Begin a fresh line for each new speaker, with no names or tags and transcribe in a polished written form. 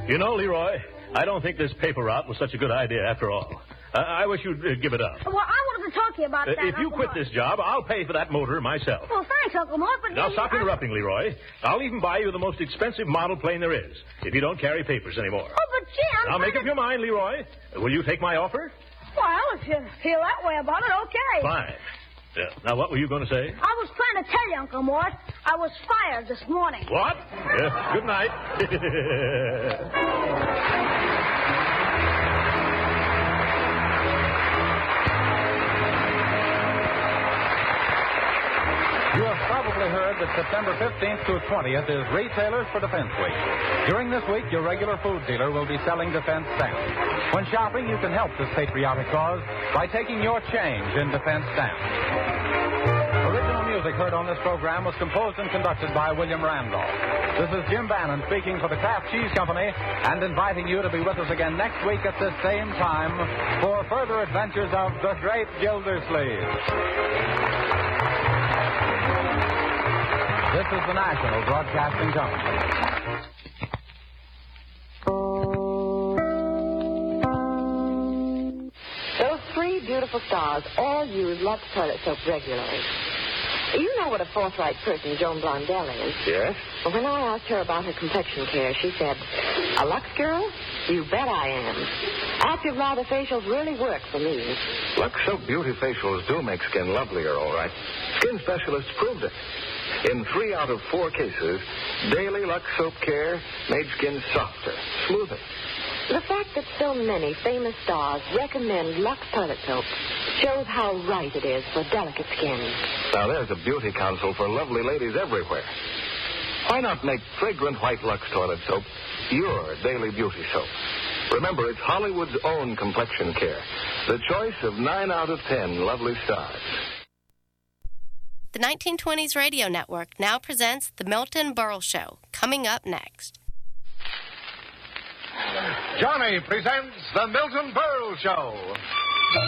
You know, Leroy, I don't think this paper route was such a good idea after all. I wish you'd give it up.
Well, I wanted to talk to you about that,
If you
Uncle
quit
Mort.
this job, I'll pay for that motor myself.
Well, thanks, Uncle Mort, but...
Now, stop interrupting, Leroy. I'll even buy you the most expensive model plane there is, if you don't carry papers anymore.
Oh, but Jim...
Now, make up your mind, Leroy. Will you take my offer?
Well, if you feel that way about it, okay.
Fine. Now, what were you going to say?
I was trying to tell you, Uncle Mort, I was fired this morning.
What? Good night.
You have probably heard that September 15th to 20th is Retailers for Defense Week. During this week, your regular food dealer will be selling defense stamps. When shopping, you can help this patriotic cause by taking your change in defense stamps. Original music heard on this program was composed and conducted by William Randolph. This is Jim Bannon speaking for the Kraft Cheese Company and inviting you to be with us again next week at this same time for further adventures of the Great Gildersleeve. This is the National Broadcasting Company.
Those three beautiful stars all use Lux toilet soap regularly. You know what a forthright person Joan Blondell is.
Yes?
Well, when I asked her about her complexion care, she said, "A Lux girl? You bet I am. Active lather facials really work for me."
Lux Soap Beauty Facials do make skin lovelier, all right. Skin specialists proved it. In 3 out of 4 cases, daily Lux Soap care made skin softer, smoother.
The fact that so many famous stars recommend Lux toilet soap shows how right it is for delicate skin.
Now, there's a beauty counsel for lovely ladies everywhere. Why not make fragrant white Lux toilet soap your daily beauty soap? Remember, it's Hollywood's own complexion care. The choice of 9 out of 10 lovely stars.
The 1920s Radio Network now presents The Milton Berle Show, coming up next.
Johnny presents The Milton Berle Show.